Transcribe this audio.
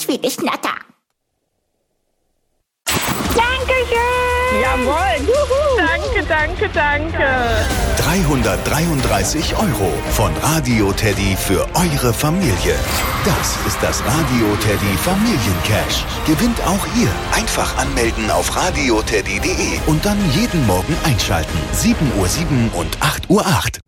wie Geschnatter. Dankeschön! Jawohl! Juhu. Danke. 333 € von Radio Teddy für eure Familie. Das ist das Radio Teddy Familiencash. Gewinnt auch ihr. Einfach anmelden auf radioteddy.de und dann jeden Morgen einschalten. 7:07 und 8:08 Uhr.